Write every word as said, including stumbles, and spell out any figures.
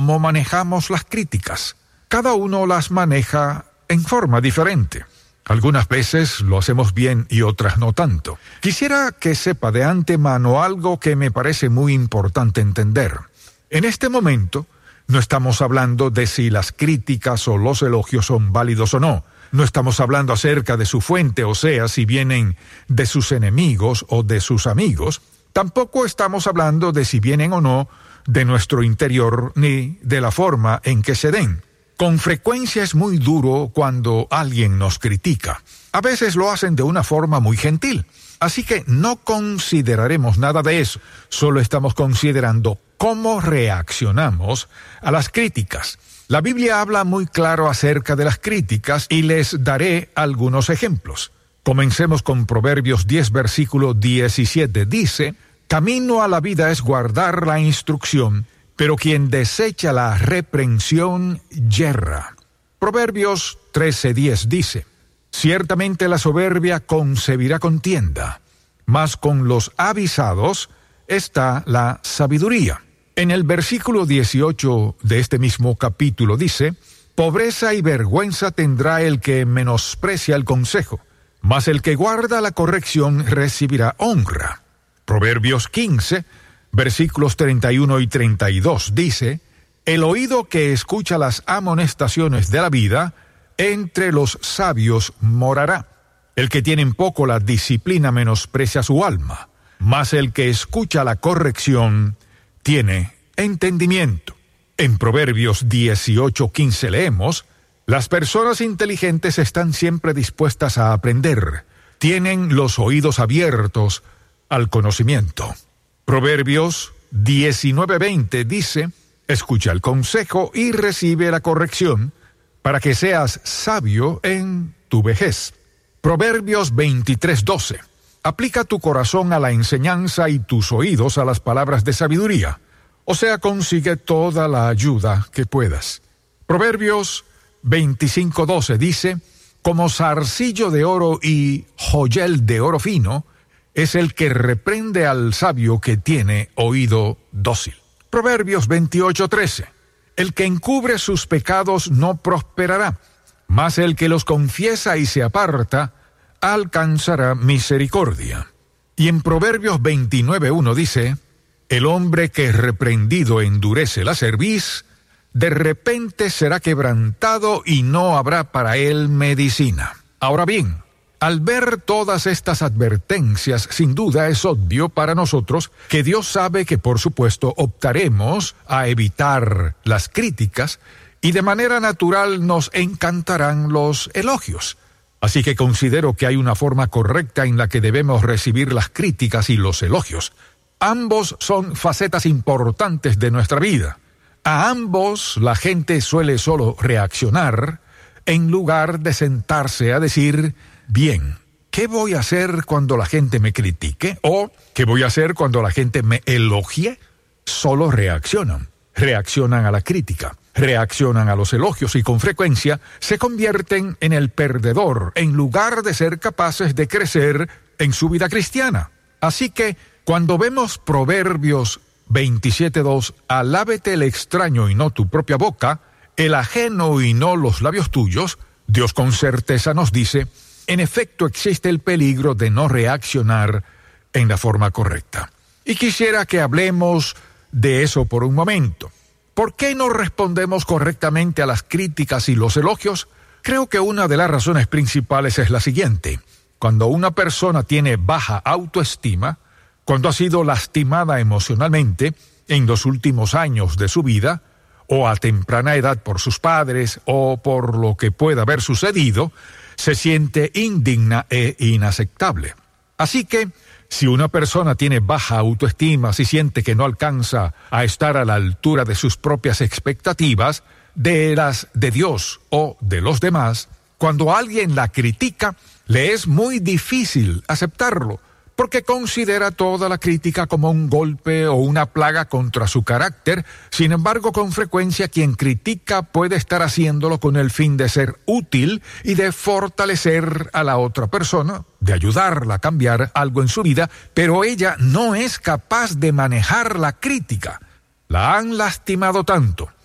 cómo manejamos las críticas. Cada uno las maneja en forma diferente. Algunas veces lo hacemos bien y otras no tanto. Quisiera que sepa de antemano algo que me parece muy importante entender. En este momento, no estamos hablando de si las críticas o los elogios son válidos o no. No estamos hablando acerca de su fuente, o sea, si vienen de sus enemigos o de sus amigos. Tampoco estamos hablando de si vienen o no de nuestro interior, ni de la forma en que se den. Con frecuencia es muy duro cuando alguien nos critica. A veces lo hacen de una forma muy gentil. Así que no consideraremos nada de eso. Solo estamos considerando cómo reaccionamos a las críticas. La Biblia habla muy claro acerca de las críticas y les daré algunos ejemplos. Comencemos con Proverbios diez, versículo diecisiete. Dice: camino a la vida es guardar la instrucción, pero quien desecha la reprensión yerra. Proverbios trece, diez dice: ciertamente la soberbia concebirá contienda, mas con los avisados está la sabiduría. En el versículo dieciocho de este mismo capítulo dice: pobreza y vergüenza tendrá el que menosprecia el consejo, mas el que guarda la corrección recibirá honra. Proverbios quince, versículos treinta y uno y treinta y dos dice: el oído que escucha las amonestaciones de la vida, entre los sabios morará. El que tiene en poco la disciplina menosprecia su alma, mas el que escucha la corrección tiene entendimiento. En Proverbios dieciocho, quince leemos: las personas inteligentes están siempre dispuestas a aprender, tienen los oídos abiertos al conocimiento. Proverbios diecinueve, veinte dice: escucha el consejo y recibe la corrección, para que seas sabio en tu vejez. Proverbios veintitrés, doce. Aplica tu corazón a la enseñanza y tus oídos a las palabras de sabiduría. O sea, consigue toda la ayuda que puedas. Proverbios veinticinco, doce dice: como zarcillo de oro y joyel de oro fino, es el que reprende al sabio que tiene oído dócil. Proverbios veintiocho, trece. El que encubre sus pecados no prosperará, mas el que los confiesa y se aparta alcanzará misericordia. Y en Proverbios veintinueve, uno dice: el hombre que reprendido endurece la cerviz, de repente será quebrantado y no habrá para él medicina. Ahora bien, al ver todas estas advertencias, sin duda es obvio para nosotros que Dios sabe que por supuesto optaremos a evitar las críticas y de manera natural nos encantarán los elogios. Así que considero que hay una forma correcta en la que debemos recibir las críticas y los elogios. Ambos son facetas importantes de nuestra vida. A ambos la gente suele solo reaccionar en lugar de sentarse a decir: bien, ¿qué voy a hacer cuando la gente me critique? ¿O qué voy a hacer cuando la gente me elogie? Solo reaccionan. Reaccionan a la crítica, reaccionan a los elogios y con frecuencia se convierten en el perdedor en lugar de ser capaces de crecer en su vida cristiana. Así que, cuando vemos Proverbios veintisiete, dos, alábete el extraño y no tu propia boca, el ajeno y no los labios tuyos, Dios con certeza nos dice: en efecto existe el peligro de no reaccionar en la forma correcta. Y quisiera que hablemos de eso por un momento. ¿Por qué no respondemos correctamente a las críticas y los elogios? Creo que una de las razones principales es la siguiente: cuando una persona tiene baja autoestima, cuando ha sido lastimada emocionalmente en los últimos años de su vida, o a temprana edad por sus padres, o por lo que pueda haber sucedido, se siente indigna e inaceptable. Así que, si una persona tiene baja autoestima, si siente que no alcanza a estar a la altura de sus propias expectativas, de las de Dios o de los demás, cuando alguien la critica, le es muy difícil aceptarlo, porque considera toda la crítica como un golpe o una plaga contra su carácter. Sin embargo, con frecuencia quien critica puede estar haciéndolo con el fin de ser útil y de fortalecer a la otra persona, de ayudarla a cambiar algo en su vida, pero ella no es capaz de manejar la crítica. La han lastimado tanto,